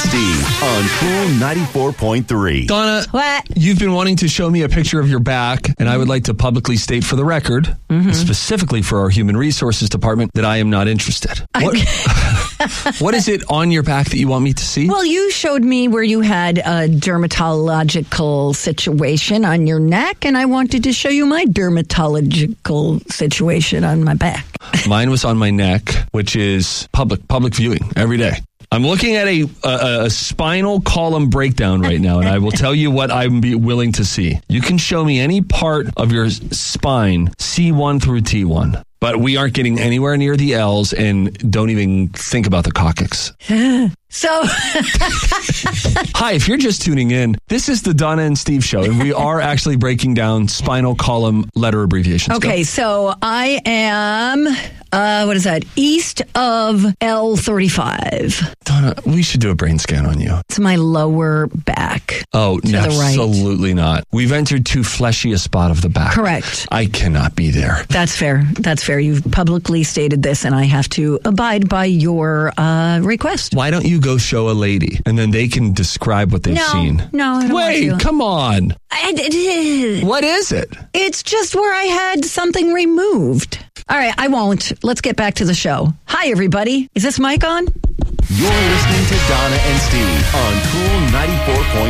Steve on Cool 94.3. Donna, What? you've been wanting to show me a picture of your back, and I would like to publicly state for the record, specifically for our Human Resources Department, that I am not interested. What is it on your back that you want me to see? Well, you showed me where you had a dermatological situation on your neck, and I wanted to show you my dermatological situation on my back. Mine was on my neck, which is public viewing every day. I'm looking at a spinal column breakdown right now, and I will tell you what I'm willing to see. You can show me any part of your spine, C1 through T1. But we aren't getting anywhere near the L's, and don't even think about the coccyx. So, Hi, if you're just tuning in, this is the Donna and Steve show, and we are actually breaking down spinal column letter abbreviations. okay, so I am, what is that? East of L35. Donna, we should do a brain scan on you. It's my lower back. Oh, the right. absolutely not. We've entered too fleshy a spot of the back. Correct. I cannot be there. That's fair. That's fair. You've publicly stated this, and I have to abide by your request. Why don't you go show a lady, and then they can describe what they've seen? No, I don't Wait, want to. come on. What is it? It's just where I had something removed. All right, I won't. Let's get back to the show. Hi, everybody. Is this mic on? You're listening to Donna and Steve on Cool 94.3.